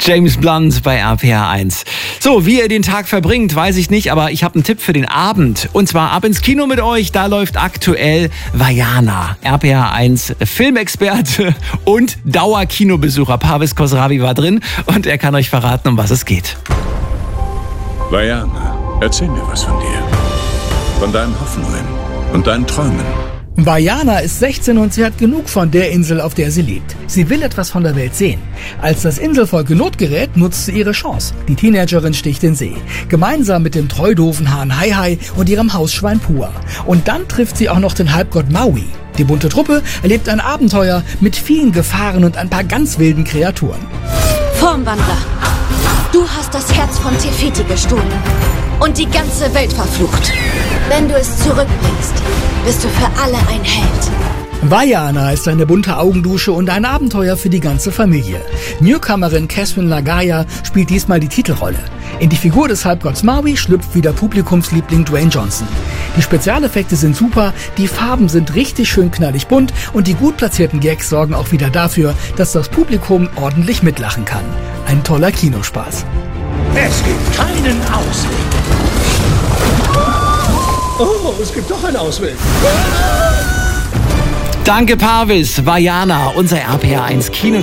James Blunt bei RPR 1. So, wie ihr den Tag verbringt, weiß ich nicht, aber ich habe einen Tipp für den Abend. Und zwar ab ins Kino mit euch, da läuft aktuell Vaiana. RPR 1 Filmexperte und Dauerkinobesucher Parviz Khosravi war drin und er kann euch verraten, um was es geht. Vaiana, erzähl mir was von dir. Von deinen Hoffnungen und deinen Träumen. Vaiana ist 16 und sie hat genug von der Insel, auf der sie lebt. Sie will etwas von der Welt sehen. Als das Inselvolk in Not gerät, nutzt sie ihre Chance. Die Teenagerin sticht in See. Gemeinsam mit dem treu doofen Hahn Hai und ihrem Hausschwein Pua. Und dann trifft sie auch noch den Halbgott Maui. Die bunte Truppe erlebt ein Abenteuer mit vielen Gefahren und ein paar ganz wilden Kreaturen. Formwandler, du hast das Herz von Tefiti gestohlen und die ganze Welt verflucht. Wenn du es zurückbringst, bist du für alle ein Held. Vaiana ist eine bunte Augendusche und ein Abenteuer für die ganze Familie. Newcomerin Catherine Lagaya spielt diesmal die Titelrolle. In die Figur des Halbgotts Maui schlüpft wieder Publikumsliebling Dwayne Johnson. Die Spezialeffekte sind super, die Farben sind richtig schön knallig bunt und die gut platzierten Gags sorgen auch wieder dafür, dass das Publikum ordentlich mitlachen kann. Ein toller Kinospaß. Es gibt keinen Ausweg. Oh, es gibt doch einen Ausweg. Danke Parviz, Vaiana, unser RPR 1 Kino.